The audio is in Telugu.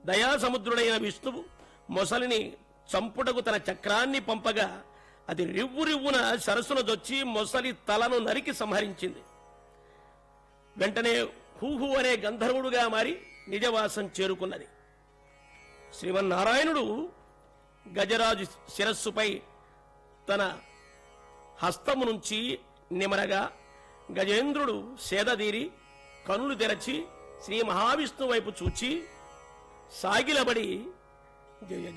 దయాసముద్రుడైన విష్ణువు మొసలిని చంపుటకు తన చక్రాన్ని పంపగా అది రివ్వు రివ్వున సరస్సును దొచ్చి మొసలి తలను నరికి సంహరించింది. వెంటనే హూహు అనే గంధర్వుడుగా మారి నిజవాసం చేరుకున్నది. శ్రీమన్నారాయణుడు గజరాజు శిరస్సుపై తన హస్తము నుంచి నిమరగా గజేంద్రుడు సేదదీరి కనులు తెరచి శ్రీ మహావిష్ణువు వైపు చూచి సాగిలబడి